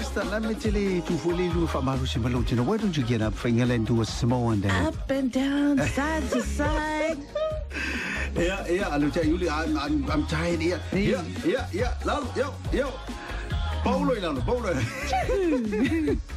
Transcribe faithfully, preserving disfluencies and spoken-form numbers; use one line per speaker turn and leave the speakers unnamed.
sister, let me tell you, to fully do from Marusimalo. Why don't you get up, finger and do a small one there?
Up and down, side to side.
Yeah, yeah, I'll tell you, I'm, I'm, I'm tired. Yeah, yeah, yeah, yeah. Yo, yo, Paulo, Paulo.